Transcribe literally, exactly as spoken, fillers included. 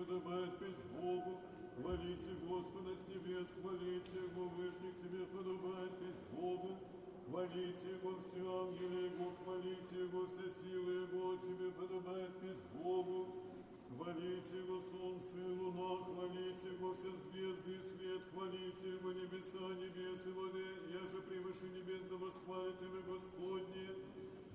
подобает песнь Богу. Хвалите Господа с небес, хвалите Его, вышних тебе подобает песнь Богу. Хвалите Его все ангелы Его, хвалите Его все силы Его, тебе подобает